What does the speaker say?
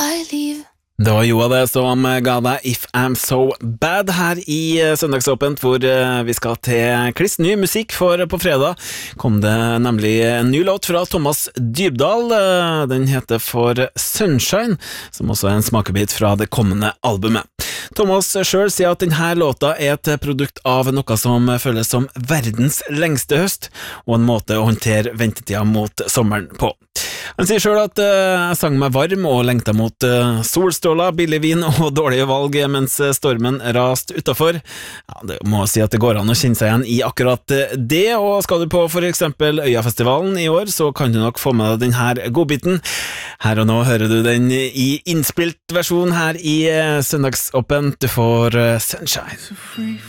Det var Joa det som ga deg If I'm So Bad her i Søndagsåpent, hvor vi skal til kliss ny musikk, for på fredag kom det nemlig en ny låt fra Thomas Dybdahl. Den heter For Sunshine, som også er en smakebit fra det kommende albumet. Thomas selv sier at denne låta er et produkt av noe som føles som verdens lengste høst, og en måte å håndtere ventetida mot sommeren på. Han sier selv at jeg sang meg varm og lengta mot solstråler, billig vin og dårlige valg mens stormen rast utenfor. Ja, det må si at det går an å kjenne seg igjen i akkurat det, og skal du på for eksempel Øyafestivalen i år, så kan du nok få med deg denne godbiten. Her og nå hører du den i innspilt versjon her i Søndagsåpent. Du får Sunshine.